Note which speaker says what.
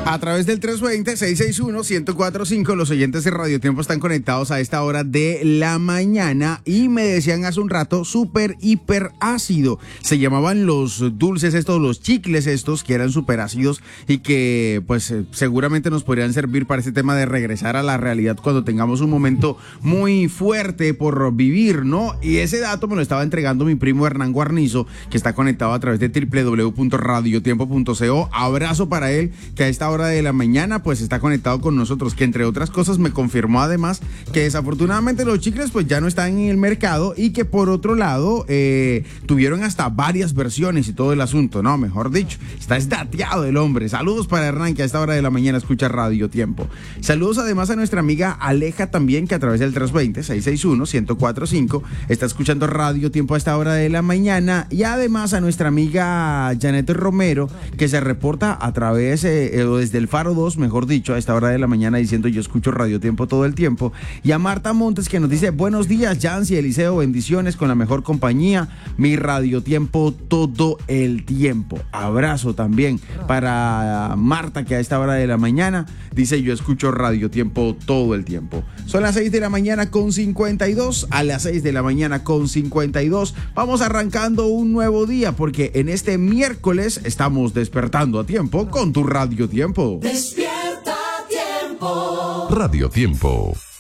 Speaker 1: A través del 320-661-1045, los oyentes de Radio Tiempo están conectados a esta hora de la mañana y me decían hace un rato súper, hiper ácido. Se llamaban los dulces estos, los chicles estos, que eran súper ácidos y que pues seguramente nos podrían servir para este tema de regresar a la realidad cuando tengamos un momento muy fuerte por vivir, ¿no? Y ese dato me lo estaba entregando mi primo Hernán Guarnizo, que está conectado a través de www.radiotiempo.co. Abrazo para él, que a esta hora de la mañana pues está conectado con nosotros, que entre otras cosas me confirmó además que desafortunadamente los chicles pues ya no están en el mercado y que por otro lado tuvieron hasta varias versiones y todo el asunto, no, mejor dicho, está esdateado el hombre. Saludos para Hernán, que a esta hora de la mañana escucha Radio Tiempo. Saludos además a nuestra amiga Aleja también, que a través del 320-661-1045 está escuchando Radio Tiempo a esta hora de la mañana, y además a nuestra amiga Janet Romero, que se reporta a través desde el Faro 2, mejor dicho, a esta hora de la mañana, diciendo yo escucho Radio Tiempo todo el tiempo. Y a Marta Montes, que nos dice buenos días, Yancy, Eliseo, bendiciones con la mejor compañía, mi Radio Tiempo todo el tiempo. Abrazo también para Marta, que a esta hora de la mañana dice yo escucho Radio Tiempo todo el tiempo. Son las 6 de la mañana con 52, a las 6 de la mañana con 52 vamos arrancando un nuevo día, porque en este miércoles estamos despertando a tiempo con tu Radio Tiempo.
Speaker 2: Despierta a tiempo.
Speaker 3: Radio Tiempo.